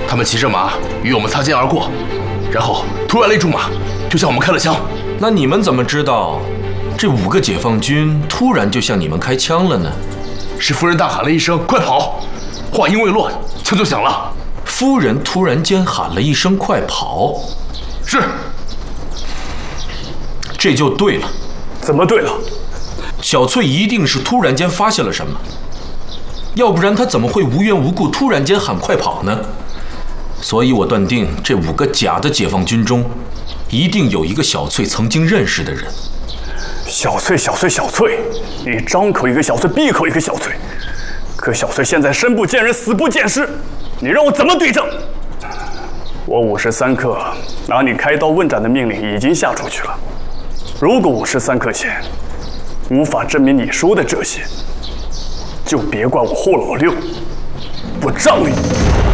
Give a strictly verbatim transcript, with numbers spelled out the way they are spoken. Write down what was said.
他们骑着马与我们擦肩而过，然后突然勒住马，就向我们开了枪。 那你们怎么知道这五个解放军突然就向你们开枪了呢？ 是夫人大喊了一声“快跑”，话音未落，枪就响了。 夫人突然间喊了一声“快跑”， 是， 这就对了。 怎么对了？ 小翠一定是突然间发现了什么，要不然她怎么会无缘无故突然间喊快跑呢？所以我断定这五个假的解放军中，一定有一个小翠曾经认识的人。 小翠，小翠，小翠，你张口一个小翠，闭口一个小翠，可小翠现在生不见人，死不见尸，你让我怎么对证？我五时三刻拿你开刀问斩的命令已经下出去了，如果五时三刻前无法证明你说的这些，就别怪我霍老六不仗义。